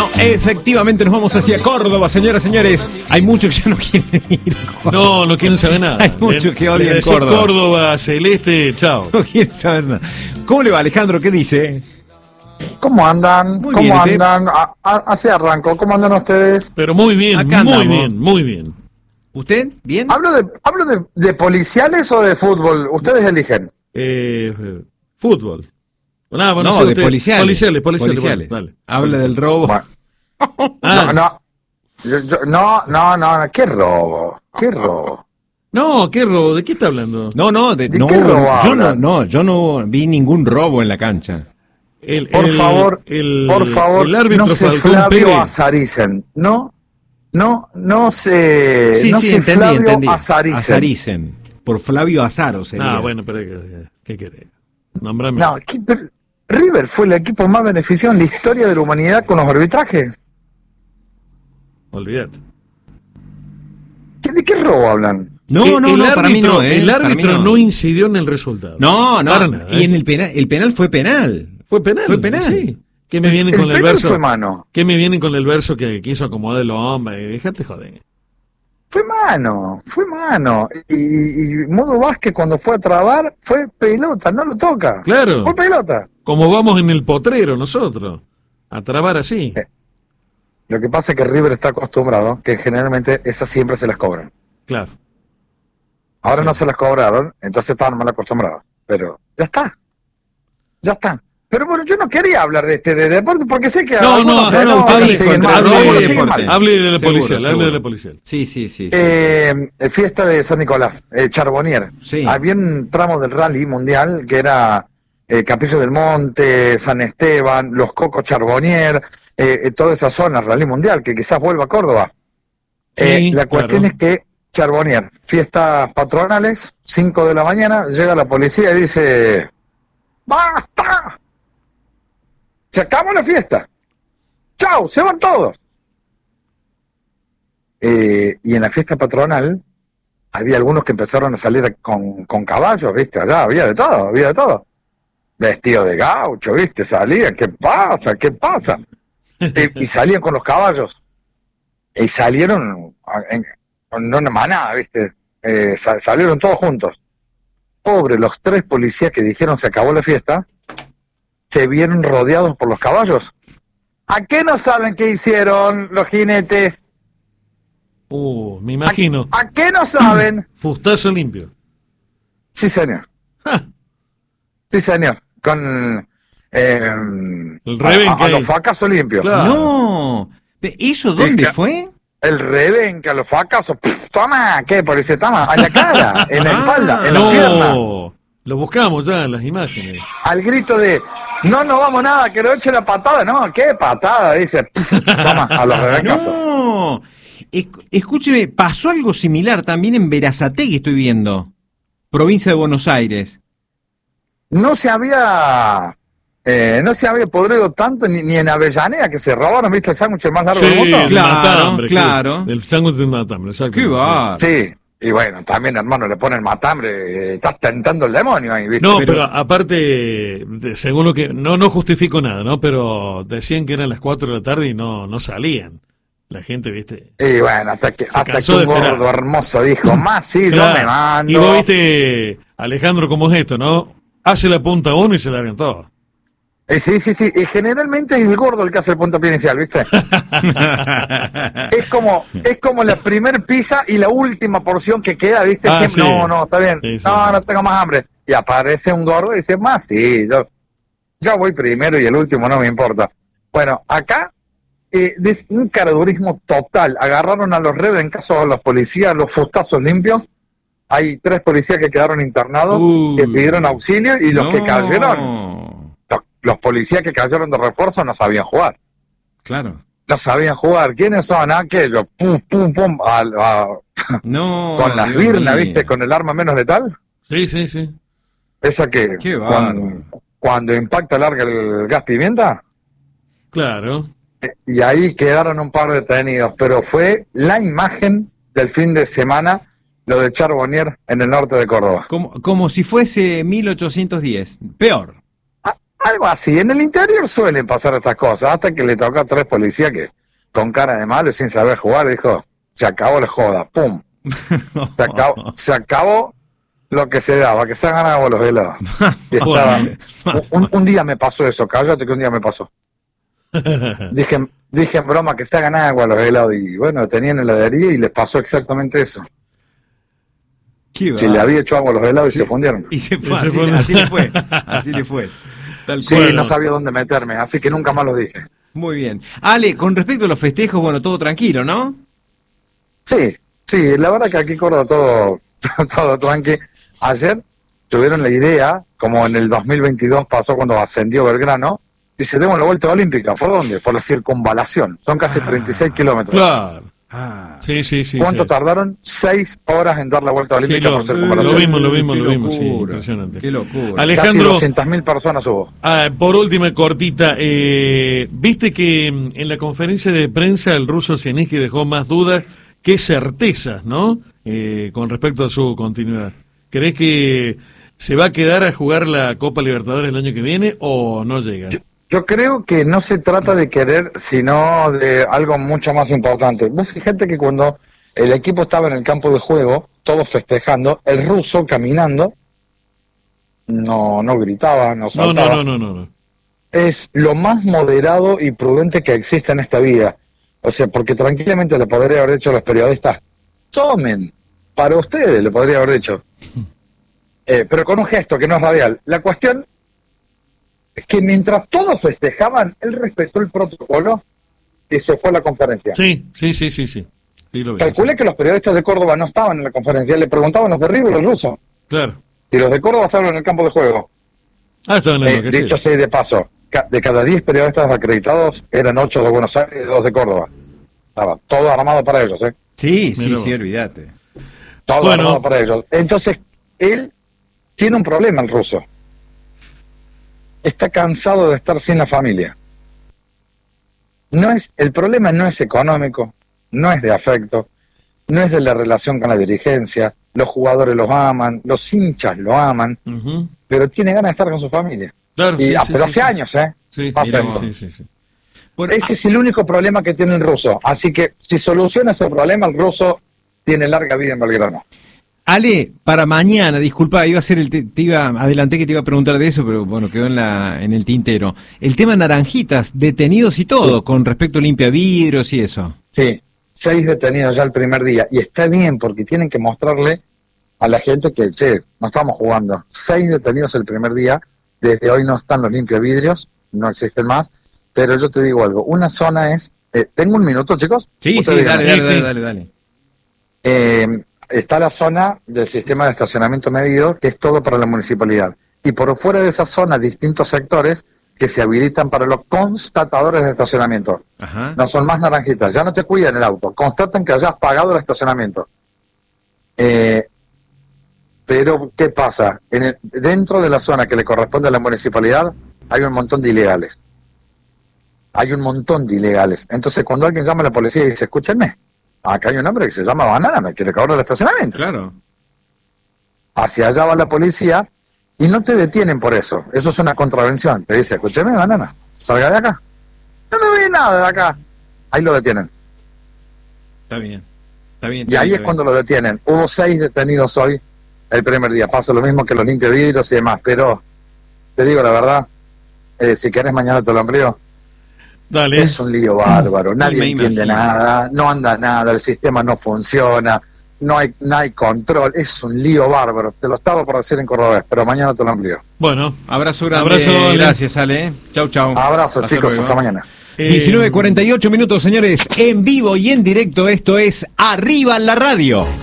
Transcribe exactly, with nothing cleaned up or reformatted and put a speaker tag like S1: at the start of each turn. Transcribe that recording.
S1: Bueno, efectivamente nos vamos hacia Córdoba, señoras y señores. Hay muchos que ya no quieren ir.
S2: No, no quieren saber nada.
S1: Hay muchos que odian Córdoba.
S2: Córdoba, Celeste, chao.
S1: No quieren saber nada. ¿Cómo le va, Alejandro? ¿Qué dice?
S3: ¿Cómo andan?
S1: Muy
S3: ¿Cómo
S1: bien, ¿usted?
S3: andan? A- a- así arranco. ¿Cómo andan ustedes?
S2: Pero muy bien,
S1: Acá
S2: muy
S1: andamos.
S2: bien, muy bien.
S1: ¿Usted? ¿Bien?
S3: ¿Hablo de hablo de, de policiales o de fútbol? Ustedes eligen.
S2: Eh, fútbol. No, bueno,
S1: No,
S2: sé
S1: de
S2: usted.
S1: policiales.
S2: Policiales, policiales.
S1: Policiales.
S2: Bueno, dale.
S1: Habla del robo.
S3: Bueno,
S2: Ah,
S3: no, no. Yo- yo- no, no, no, no. ¿Qué robo? ¿Qué robo?
S2: no, ¿qué robo? ¿De qué está hablando?
S1: No, no, de,
S3: ¿De
S1: no,
S3: qué robo
S1: yo no,
S3: hablan?
S1: no, yo no vi ningún robo en la cancha.
S2: El,
S3: Por
S2: el-
S3: favor,
S2: el-
S3: por favor,
S2: el árbitro
S3: no se
S2: Falcón
S3: Flavio
S2: Pérez.
S3: Azaricen. No, no, no se,
S1: Sí,
S3: no
S1: sí,
S3: se
S1: entendí,
S3: Flavio
S1: entendí.
S3: Azaricen.
S1: Azaricen. Por Flavio Azaro sería.
S2: Ah, bueno, pero ¿qué, qué querés? Nombrame.
S3: No, ¿qué- pero River fue el equipo más beneficiado en la historia de la humanidad con los arbitrajes.
S2: Olvídate.
S3: ¿Qué- ¿De qué robo hablan?
S1: No,
S2: Que
S1: no,
S2: el
S1: no,
S2: árbitro,
S1: para mí no, ¿eh?
S2: El
S1: Para mí
S2: árbitro no. incidió en el resultado.
S1: No, no,
S2: Para nada,
S1: y
S2: ¿eh?
S1: en el penal, el penal fue penal.
S2: Fue penal.
S1: Fue penal.
S2: Sí. ¿Qué me vienen
S3: El
S2: con el
S3: penal
S2: verso?
S3: fue mano.
S2: ¿Qué me vienen con el verso que quiso acomodar el hombre? Déjate joder.
S3: Fue mano, fue mano. Y, y Modo Vázquez cuando fue a trabar fue pelota, no lo toca.
S2: Claro.
S3: Fue pelota.
S2: Como vamos en el potrero nosotros, a trabar así.
S3: Eh. Lo que pasa es que River está acostumbrado que generalmente esas siempre se las cobran.
S2: Claro.
S3: Ahora
S2: Sí.
S3: no se las cobraron, entonces estaban mal acostumbrados. Pero ya está. Ya está. Pero bueno, yo no quería hablar de este de deporte porque sé que
S2: No,
S3: algunos
S2: no,
S3: se
S2: no,
S3: enojan
S2: usted
S3: y
S2: dijo,
S3: siguen mal.
S2: hable
S3: Algunos
S2: de
S3: siguen
S1: deporte.
S3: mal.
S2: Hable de la
S1: Seguro,
S2: policial, hable
S1: seguro.
S2: de la policial.
S1: Sí, sí, sí. sí,
S3: Eh, fiesta de San Nicolás, eh, Charbonnier.
S1: Sí.
S3: Había un tramo del rally mundial que era eh, Capillo del Monte, San Esteban, Los Cocos Charbonnier, eh, eh, toda esa zona, rally mundial, que quizás vuelva a Córdoba. Eh,
S2: Sí,
S3: la cuestión
S2: claro.
S3: es que Charbonnier, fiestas patronales, cinco de la mañana, llega la policía y dice: ¡basta! Se acabó la fiesta. ¡Chao! Se van todos. Eh, y en la fiesta patronal había algunos que empezaron a salir con, con caballos, ¿viste? Allá había de todo, había de todo. Vestido de gaucho, ¿viste? Salían, ¿qué pasa? ¿Qué pasa? Y, y salían con los caballos. Y salieron en, en una manada, ¿viste? Eh, sa- salieron todos juntos. Pobre, los tres policías que dijeron se acabó la fiesta, se vieron rodeados por los caballos. ¿A qué no saben qué hicieron los jinetes?
S2: Uh, me imagino.
S3: ¿A, a qué no saben?
S2: Fustazo limpio.
S3: Sí, señor.
S2: Ja,
S3: Sí, señor. Con eh,
S2: El rebenque
S3: a, a los
S2: ahí.
S3: fracasos limpios.
S2: Claro.
S1: No. Pe- ¿Eso dónde
S3: Sí, que-
S1: fue?
S3: El rebenque a los fracasos. Pff, toma, ¿qué? Policía, toma. En la cara, en la
S1: Ah,
S3: espalda, en la pierna.
S2: no, lo buscamos ya en las imágenes.
S3: Al grito de, no, no vamos nada, que lo eche la patada. No, ¿qué patada? Dice, pff, toma, a los rebencazos.
S1: No. Esc- escúcheme, pasó algo similar también en Berazategui, estoy viendo. Provincia de Buenos Aires.
S3: No se había... eh, no se había podrido tanto ni, ni en Avellaneda, que se robaron, ¿viste? El sándwich más largo del mundo.
S2: el
S1: Claro,
S2: matambre,
S1: claro.
S2: El sándwich del matambre, exacto.
S1: Qué va.
S3: Sí, y bueno, también, hermano, le ponen matambre, eh, estás tentando el demonio ahí, ¿viste?
S2: No,
S1: Pero-
S2: pero, aparte, de- según lo que... No, no justifico nada, ¿no? Pero decían que eran las cuatro de la tarde y no, no salían. La gente, ¿viste?
S3: Y bueno, hasta que,
S2: Se
S3: hasta que
S2: cansó de
S3: un
S2: esperar.
S3: gordo hermoso dijo, más sí, yo
S2: Claro.
S3: me mando.
S2: Y vos viste, Alejandro, cómo es esto, ¿no? Hace la punta a uno y se largan todos.
S3: Eh, sí, sí, sí, y generalmente es el gordo el que hace el puntapié inicial, ¿viste? Es como, es como la primer pizza y la última porción que queda, ¿viste?
S2: Ah,
S3: Siempre,
S2: sí.
S3: no, no, está bien,
S2: Sí, sí,
S3: no,
S2: sí.
S3: no tengo más hambre. Y aparece un gordo y dice, más sí, yo, yo voy primero y el último no me importa. Bueno, acá, eh, es un caradurismo total. Agarraron a los rebencasos, a los policías, los fustazos limpios. Hay tres policías que quedaron internados,
S2: Uy.
S3: que pidieron auxilio, y los que
S1: No.
S3: cayeron, los, los policías que cayeron de refuerzo no sabían jugar.
S1: Claro.
S3: No sabían jugar. ¿Quiénes son? Aquellos, pum, pum, pum, al- a-
S1: No.
S3: con las
S1: Dios
S3: birnas,
S1: mío.
S3: ¿viste? Con el arma menos letal.
S2: Sí, sí, sí.
S3: Esa que
S1: Qué
S3: cuando,
S1: bárbaro.
S3: cuando impacta larga el gas pimienta,
S2: Claro.
S3: eh, y ahí quedaron un par de detenidos, pero fue la imagen del fin de semana, lo de Charbonnier en el norte de Córdoba.
S1: Como, como si fuese mil ochocientos diez. Peor.
S3: A- Algo así. En el interior suelen pasar estas cosas, hasta que le tocó a tres policías que, con cara de malo y sin saber jugar, dijo, se acabó la joda, pum. Se acabó, se acabó lo que se daba, que se han ganado los helados. Y estaba, un, un día me pasó eso, cállate que un día me pasó. Dije, dije en broma que se hagan agua los helados, y bueno, tenían heladería y les pasó exactamente eso. Se le había hecho agua a los helados sí. Y se fundieron.
S1: Y se fue, y así, se así le fue, así le fue.
S3: Tal sí, cual. No sabía dónde meterme, así que nunca más lo dije.
S1: Muy bien. Ale, con respecto a los festejos, bueno, todo tranquilo, ¿no?
S3: Sí, sí, la verdad que aquí Córdoba todo, todo tranqui. Ayer tuvieron la idea, como en el dos mil veintidós pasó cuando ascendió Belgrano, y se demos la vuelta olímpica. ¿Por dónde? Por la circunvalación. Son casi ah, treinta y seis kilómetros.
S2: Claro. Ah, sí, sí, sí.
S3: ¿Cuánto
S2: sí.
S3: tardaron? Seis horas en dar la vuelta olímpica
S2: sí, lo,
S3: por circunvalación.
S2: Lo vimos, lo vimos, lo vimos.
S1: Locura,
S2: sí, impresionante.
S1: Qué locura.
S2: Alejandro,
S3: casi doscientas mil personas hubo.
S2: Ah, por última, cortita. Eh, Viste que en la conferencia de prensa el ruso Zelensky dejó más dudas que certezas, ¿no? Eh, con respecto a su continuidad. ¿Crees que se va a quedar a jugar la Copa Libertadores el año que viene o no llega?
S3: Yo, yo creo que no se trata de querer, sino de algo mucho más importante. Vos fíjate que cuando el equipo estaba en el campo de juego, todos festejando, el ruso caminando, no, no gritaba, no saltaba.
S2: No, no, no, no, no.
S3: Es lo más moderado y prudente que existe en esta vida. O sea, porque tranquilamente le podría haber dicho a los periodistas, tomen, para ustedes le podría haber dicho. Eh, pero con un gesto que no es radial. La cuestión es que mientras todos festejaban, él respetó el protocolo y se fue a la conferencia.
S2: Sí, sí, sí, sí, sí. sí lo
S3: Calculé sí. que los periodistas de Córdoba no estaban en la conferencia, le preguntaban los de River y los rusos.
S2: Claro.
S3: Y los de Córdoba estaban en el campo de juego.
S2: Ah, estaban en
S3: eh,
S2: lo que
S3: Dicho sea de paso, de cada diez periodistas acreditados, eran ocho de Buenos Aires y dos de Córdoba. Estaba todo armado para ellos, ¿eh?
S1: Sí, sí, sí, olvídate.
S3: Todo
S2: bueno.
S3: armado para ellos. Entonces, él tiene un problema, el ruso. Está cansado de estar sin la familia. No es, el problema no es económico, no es de afecto, no es de la relación con la dirigencia, los jugadores los aman, los hinchas lo aman, uh-huh. pero tiene ganas de estar con su familia.
S2: Claro,
S3: y,
S2: sí,
S3: ah,
S2: sí,
S3: pero
S2: sí,
S3: hace
S2: sí.
S3: años, ¿eh?
S2: Sí,
S3: hace
S2: mira,
S3: años.
S2: sí, sí, sí.
S3: Bueno, ese es el único problema que tiene el ruso. Así que si soluciona ese problema, el ruso tiene larga vida en Belgrano.
S1: Ale, para mañana, disculpa, iba a ser el te, te iba adelanté que te iba a preguntar de eso, pero bueno, quedó en la en el tintero. El tema Naranjitas, detenidos y todo, sí. con respecto a limpia vidrios y eso.
S3: Sí, seis detenidos ya el primer día. Y está bien, porque tienen que mostrarle a la gente que, che, no estamos jugando. Seis detenidos el primer día, desde hoy no están los limpia vidrios, no existen más. Pero yo te digo algo, una zona es... Eh, ¿Tengo un minuto, chicos?
S1: Sí, sí, dale, dale, dale, dale, dale.
S3: Eh, está la zona del sistema de estacionamiento medido, que es todo para la municipalidad. Y por fuera de esa zona, distintos sectores que se habilitan para los constatadores de estacionamiento.
S1: Ajá.
S3: No son más naranjitas, ya no te cuidan el auto, constatan que hayas pagado el estacionamiento. Eh, pero, ¿qué pasa? En el, dentro de la zona que le corresponde a la municipalidad, hay un montón de ilegales. Hay un montón de ilegales. Entonces, cuando alguien llama a la policía y dice, escúchenme, acá hay un hombre que se llama Banana, me quiere cobrar el estacionamiento.
S1: Claro.
S3: Hacia allá va la policía y no te detienen por eso. Eso es una contravención. Te dice, escúcheme, Banana, salga de acá. No me ve nada de acá. Ahí lo detienen.
S1: Está bien. Está bien.
S3: Está y ahí
S1: bien,
S3: es cuando lo detienen. Hubo seis detenidos hoy, el primer día. Pasa lo mismo que los limpia vidrios y demás. Pero, te digo la verdad, eh, si querés mañana te lo amplío.
S2: Dale.
S3: Es un lío bárbaro, nadie entiende nada, no anda nada, el sistema no funciona, no hay, no hay control, es un lío bárbaro. Te lo estaba por decir en cordobés, pero mañana te lo amplío.
S1: Bueno, abrazo grande.
S2: Abrazo, Ale.
S1: Gracias, Ale. Chau, chau.
S3: Abrazo, hasta chicos, luego. Hasta mañana.
S1: Eh... diecinueve cuarenta y ocho minutos, señores, en vivo y en directo. Esto es Arriba en la Radio.